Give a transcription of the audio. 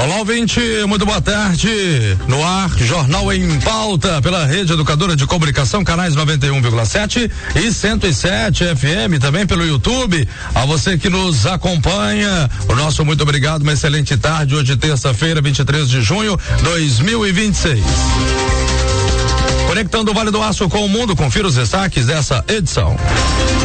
Olá, ouvinte, muito boa tarde. No ar, Jornal em Pauta, pela Rede Educadora de Comunicação, canais 91,7 e 107 FM, também pelo YouTube. A você que nos acompanha, o nosso muito obrigado, uma excelente tarde. Hoje, terça-feira, 23 de junho de 2026. Conectando o Vale do Aço com o mundo, confira os destaques dessa edição.